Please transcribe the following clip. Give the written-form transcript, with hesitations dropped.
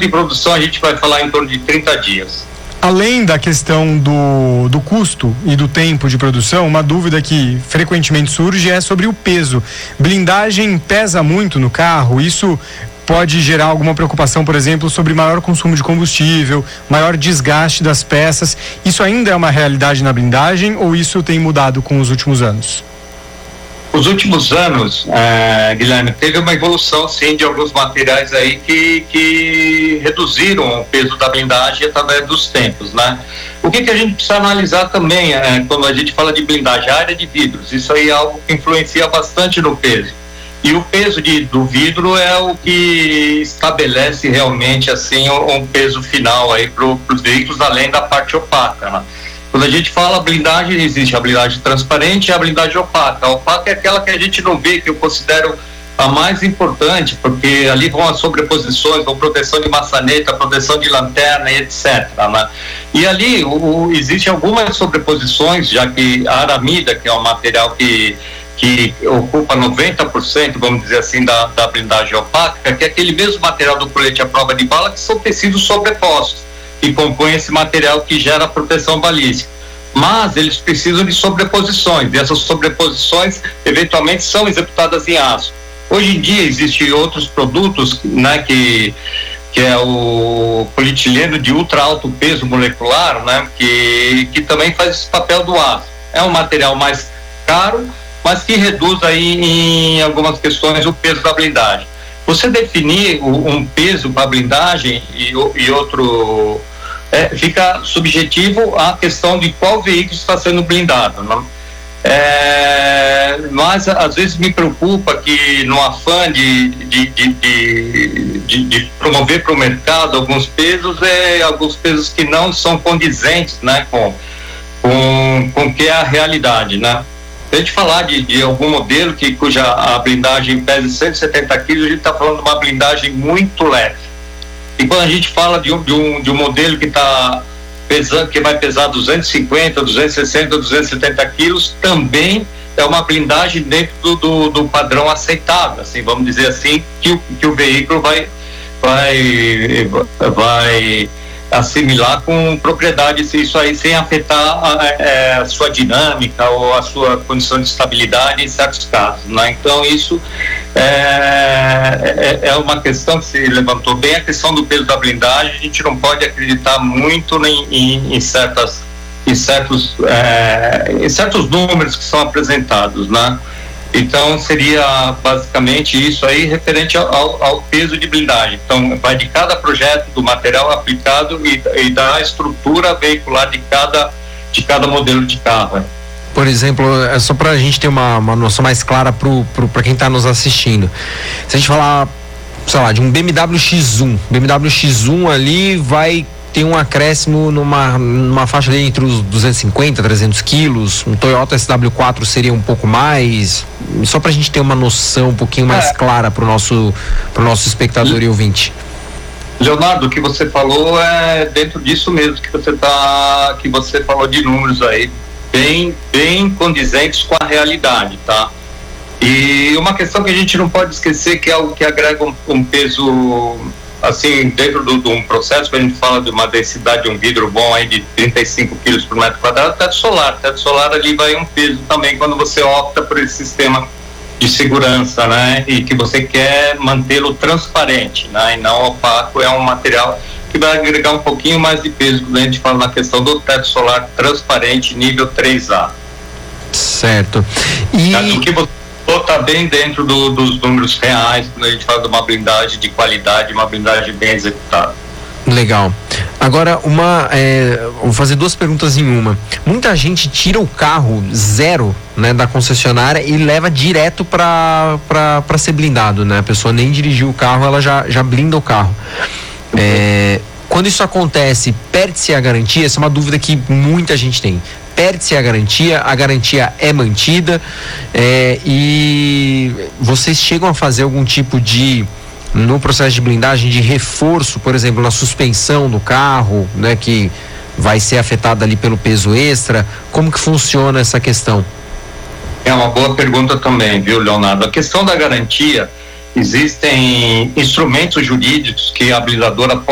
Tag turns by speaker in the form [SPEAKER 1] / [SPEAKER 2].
[SPEAKER 1] de produção a gente vai falar em torno de 30 dias.
[SPEAKER 2] Além da questão do custo e do tempo de produção, uma dúvida que frequentemente surge é sobre o peso. Blindagem pesa muito no carro? Isso pode gerar alguma preocupação, por exemplo, sobre maior consumo de combustível, maior desgaste das peças. Isso ainda é uma realidade na blindagem ou isso tem mudado com os últimos anos?
[SPEAKER 1] Os últimos anos, Guilherme, teve uma evolução, sim, de alguns materiais aí que reduziram o peso da blindagem através dos tempos, né? O que a gente precisa analisar também, quando a gente fala de blindagem, a área de vidros, isso aí é algo que influencia bastante no peso. E o peso do vidro é o que estabelece realmente, assim, um peso final aí para os veículos, além da parte opaca, né? Quando a gente fala blindagem, existe a blindagem transparente e a blindagem opaca. A opaca é aquela que a gente não vê, que eu considero a mais importante, porque ali vão as sobreposições, vão proteção de maçaneta, proteção de lanterna e etc, né? E ali existem algumas sobreposições, já que a aramida, que é um material que ocupa 90%, vamos dizer assim, da blindagem opaca, que é aquele mesmo material do colete à prova de bala, que são tecidos sobrepostos, que compõem esse material que gera proteção balística. Mas eles precisam de sobreposições, e essas sobreposições eventualmente são executadas em aço. Hoje em dia existem outros produtos, né, que é o polietileno de ultra alto peso molecular, né, que também faz esse papel do aço. É um material mais caro, mas que reduz aí em algumas questões o peso da blindagem. Você definir um peso para a blindagem e outro... fica subjetivo a questão de qual veículo está sendo blindado, né? Mas às vezes me preocupa que no afã de promover para o mercado alguns pesos que não são condizentes, né, com que é a realidade, né? Se a gente falar de algum modelo cuja a blindagem pesa 170 quilos, a gente está falando de uma blindagem muito leve. E quando a gente fala de um modelo que está pesando, que vai pesar 250, 260, 270 quilos, também é uma blindagem dentro do padrão aceitável, assim, vamos dizer assim, que o veículo vai assimilar com propriedade isso aí, sem afetar a sua dinâmica ou a sua condição de estabilidade em certos casos, né? Então isso é uma questão que se levantou bem, a questão do peso da blindagem. A gente não pode acreditar muito em certos números que são apresentados, né? Então seria basicamente isso aí referente ao peso de blindagem. Então vai de cada projeto, do material aplicado e da estrutura veicular de cada modelo de carro.
[SPEAKER 3] Por exemplo, é só para a gente ter uma noção mais clara para quem está nos assistindo. Se a gente falar, sei lá, de um BMW X1 ali vai ter um acréscimo numa faixa ali entre os 250, 300 quilos. Um Toyota SW4 seria um pouco mais, só pra gente ter uma noção um pouquinho mais clara pro nosso espectador e ouvinte.
[SPEAKER 1] Leonardo, o que você falou é dentro disso mesmo que você falou de números aí, bem condizentes com a realidade, tá? E uma questão que a gente não pode esquecer, que é algo que agrega um peso, assim, dentro de um processo, quando a gente fala de uma densidade de um vidro bom aí de 35 quilos por metro quadrado, teto solar ali vai um peso também, quando você opta por esse sistema de segurança, né, e que você quer mantê-lo transparente, né, e não opaco. É um material que vai agregar um pouquinho mais de peso quando a gente fala na questão do teto solar transparente nível 3A.
[SPEAKER 3] Certo.
[SPEAKER 1] O que você está bem dentro dos números reais quando a gente fala de uma blindagem de qualidade, uma blindagem bem executada.
[SPEAKER 3] Legal. Agora, vou fazer duas perguntas em uma. Muita gente tira o carro zero, né, da concessionária e leva direto para ser blindado, né? A pessoa nem dirigiu o carro, ela já blinda o carro. Quando isso acontece, perde-se a garantia? Essa é uma dúvida que muita gente tem. Perde-se a garantia é mantida, e vocês chegam a fazer algum tipo de, no processo de blindagem, de reforço, por exemplo, na suspensão do carro, né, que vai ser afetada ali pelo peso extra? Como que funciona essa questão?
[SPEAKER 1] É uma boa pergunta também, viu, Leonardo? A questão da garantia, existem instrumentos jurídicos que a blindadora pode